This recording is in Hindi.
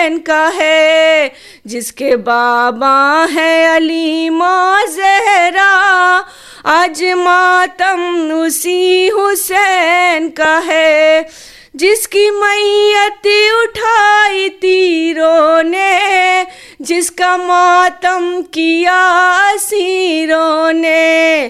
का है, जिसके बाबा है अली माँ ज़हरा, आज मातम उसी हुसैन का है। जिसकी मैयत उठाई तीरों ने, जिसका मातम किया असीरों ने,